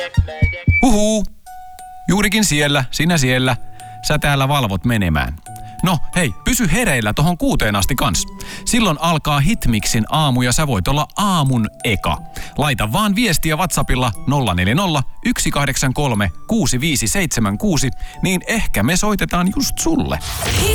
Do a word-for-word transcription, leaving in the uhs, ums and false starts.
Huhuu. Juurikin siellä, sinä siellä. Sä täällä valvot menemään. No hei, pysy hereillä tohon kuuteen asti kans. Silloin alkaa Hitmixin aamu ja sä voit olla aamun eka. Laita vaan viestiä WhatsAppilla nolla neljä nolla, yksi kahdeksan kolme, kuusi viisi seitsemän kuusi, niin ehkä me soitetaan just sulle.